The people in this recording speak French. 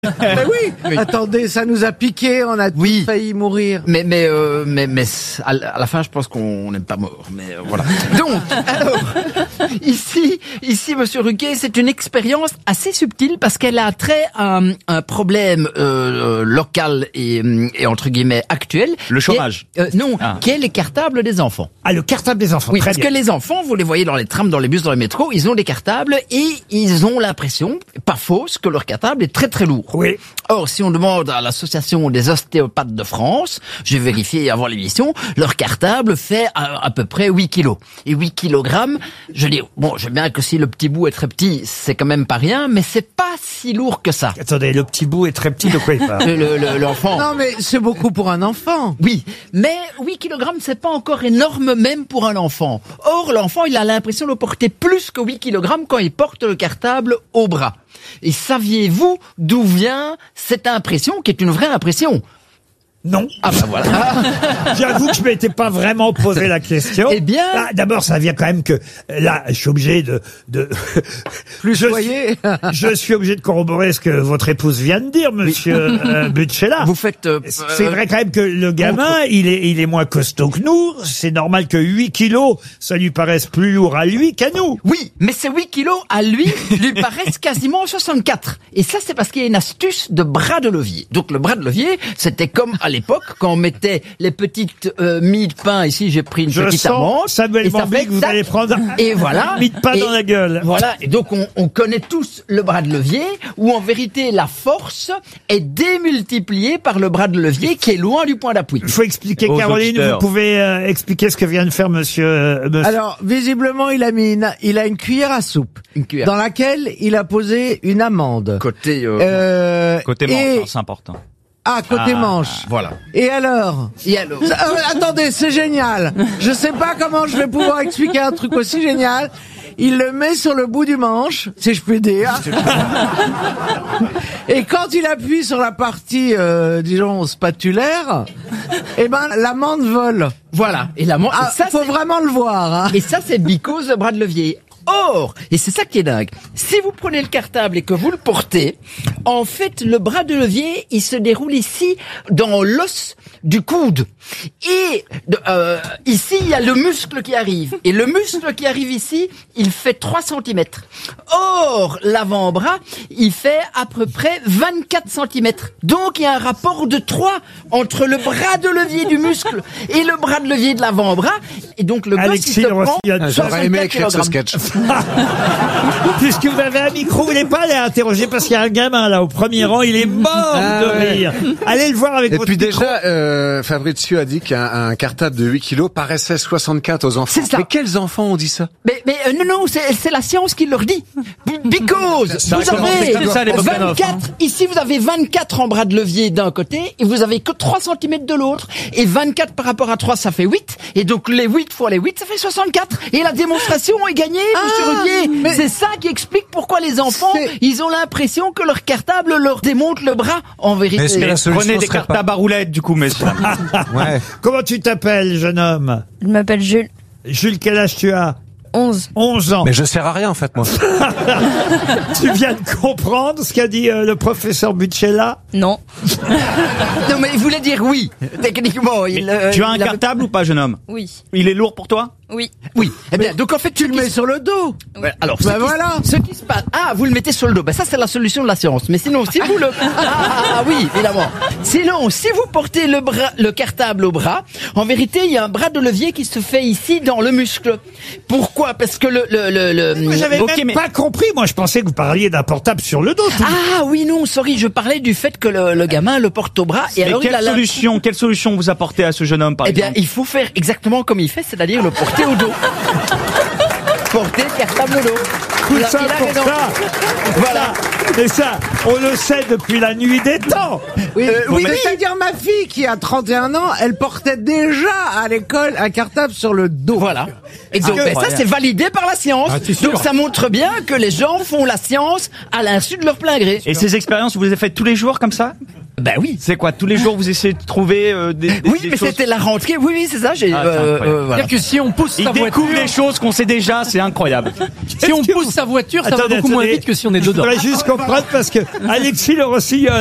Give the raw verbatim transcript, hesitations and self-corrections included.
Mais oui, oui, attendez, ça nous a piqué, on a oui. failli mourir. Mais mais euh, mais mais à la fin, je pense qu'on n'est pas mort. Mais euh, voilà. Donc, alors ici, ici, Monsieur Ruquier, c'est une expérience assez subtile parce qu'elle a trait à un, un problème euh, local et, et entre guillemets actuel. Le chômage. Est, euh, non, ah. qui est les cartables des enfants. Ah, le cartable des enfants. Oui, très parce bien. que les enfants, vous les voyez dans les trams, dans les bus, dans les métros, ils ont des cartables et ils ont l'impression, pas fausse, que leur cartable est très très lourd. Oui. Or, si on demande à l'association des ostéopathes de France, j'ai vérifié avant l'émission, leur cartable fait à, à peu près huit kilos. Et huit kilogrammes, je dis, bon, je veux bien que si le petit bout est très petit, c'est quand même pas rien, mais c'est pas si lourd que ça. Attendez, le petit bout est très petit, de quoi il parle? le, le, L'enfant. Non, mais c'est beaucoup pour un enfant. Oui, mais huit kilogrammes, c'est pas encore énorme même pour un enfant. Or, l'enfant, il a l'impression de porter plus que huit kilogrammes quand il porte le cartable au bras. Et saviez-vous d'où vient cette impression, qui est une vraie impression? Non. Ah ben voilà. J'avoue que je m'étais pas vraiment posé la question. Eh bien, ah, d'abord, ça vient quand même que là, je suis obligé de de plus je, voyez. je suis obligé de corroborer ce que votre épouse vient de dire, Monsieur oui. euh, Butchella. Vous faites. Euh, c'est vrai quand même que le gamin, il est il est moins costaud que nous. C'est normal que huit kilos, ça lui paraisse plus lourd à lui qu'à nous. Oui, mais ces huit kilos à lui lui paraissent quasiment soixante-quatre. Et ça, c'est parce qu'il y a une astuce de bras de levier. Donc le bras de levier, c'était comme à l'époque, quand on mettait les petites euh, mie de pain, ici j'ai pris une je petite amande. Samuel Bambi, que vous allez prendre et voilà, mie de pain et dans la gueule. Voilà, et donc on, on connaît tous le bras de levier, où en vérité la force est démultipliée par le bras de levier qui est loin du point d'appui. Il faut expliquer, Aux Caroline, auditeurs. vous pouvez euh, expliquer ce que vient de faire monsieur, euh, monsieur... Alors, visiblement, il a mis une, il a une cuillère à soupe, une cuillère. dans laquelle il a posé une amande. Côté, euh, euh, côté et... manche, c'est important. Ah, côté ah, manche. Voilà. Et alors Et alors euh, Attendez, c'est génial. Je sais pas comment je vais pouvoir expliquer un truc aussi génial. Il le met sur le bout du manche, si je puis dire. Et quand il appuie sur la partie, euh, disons, spatulaire, eh ben, l'amande vole. Voilà. Et la man- Ah, et ça, faut vraiment le voir, hein. Et ça, c'est because le bras de levier. Or, et c'est ça qui est dingue, si vous prenez le cartable et que vous le portez, en fait, le bras de levier, il se déroule ici, dans l'os du coude. Et euh, ici, il y a le muscle qui arrive. Et le muscle qui arrive ici, il fait trois centimètres. Or, l'avant-bras, il fait à peu près vingt-quatre centimètres. Donc, il y a un rapport de trois entre le bras de levier du muscle et le bras de levier de l'avant-bras. Et donc, le gosse, il se prend J'aurais aimé écrire ce sketch. Puisque vous avez un micro, vous voulez pas aller interroger parce qu'il y a un gamin là au premier rang, il est mort ah, de ouais. rire. Allez le voir avec Et votre puis micro. déjà, euh, Fabrizio a dit qu'un un cartable de huit kilos paraissait soixante-quatre aux enfants. C'est ça. Mais quels enfants ont dit ça? Mais, mais euh, non, non, c'est, c'est la science qui leur dit. Because Ça vous commence, avez c'est ça, les Bogdanov, vingt-quatre, ici vous avez vingt-quatre en bras de levier d'un côté, et vous avez que trois centimètres de l'autre, et vingt-quatre par rapport à trois, ça fait huit, et donc les huit fois les huit, ça fait soixante-quatre, et la démonstration est gagnée, monsieur Ruquier. mais- C'est ça qui explique pourquoi les enfants, C'est- ils ont l'impression que leur cartable leur démonte le bras, en vérité. Est-ce que la solution Prenez des serait cartables à roulettes, du coup, messieurs. Ouais. Comment tu t'appelles, jeune homme? Je m'appelle Jules. Jules, quel âge tu as? onze. onze ans. Mais je sers à rien en fait moi. Tu viens de comprendre ce qu'a dit euh, le professeur Butchella? Non. Non, mais il voulait dire oui, techniquement. Il, euh, Tu as un il avait- cartable ou pas, jeune homme? Oui. Il est lourd pour toi? Oui. Oui. Eh bien, donc en fait, Tu le mets sur le dos. Ouais, alors, Bah ce qui- voilà. Ce qui se passe. Ah, vous le mettez sur le dos. Ben ça, c'est la solution de la science. Mais sinon, si vous le. Ah, ah, ah, oui, évidemment. Sinon, si vous portez le bras, le cartable au bras, en vérité, il y a un bras de levier qui se fait ici dans le muscle. Pourquoi? Parce que le le le. le Moi, j'avais Ok, même mais- pas compris. Moi, je pensais que vous parliez d'un portable sur le dos. tout. Ah oui, non, sorry, je parlais du fait que le, le gamin le porte au bras et Mais alors quelle il a la- solution, quelle solution vous apportez à ce jeune homme, par Eh bien, exemple? il faut faire exactement comme il fait, c'est-à-dire le porter au dos. Porter le cartable au dos. Tout Il a- ça il a pour raison. ça. Voilà. Et ça, on le sait depuis la nuit des temps. Oui, Euh, oui, mais- c'est-à-dire ma fille qui a trente et un ans, elle portait déjà à l'école un cartable sur le dos. Voilà. Et donc, Ah, ben, ça, incroyable. c'est validé par la science. Ah, c'est sûr. Donc, ça montre bien que les gens font la science à l'insu de leur plein gré. Et ces expériences, vous les avez faites tous les jours comme ça? Bah oui. C'est quoi? Tous les jours, vous essayez de trouver euh, des, des, Oui, des mais choses. c'était la rentrée. Oui, oui, c'est ça. J'ai. Ah, c'est euh, incroyable. euh, voilà. C'est-à-dire que si on pousse Il sa découvre voiture, des choses qu'on sait déjà, c'est incroyable. si on Qu'est-ce que pousse vous- sa voiture, ça Attendez, va beaucoup moins attendez. vite que si on est Je dedans. voudrais juste comprendre parce que Alexis Le Rossignol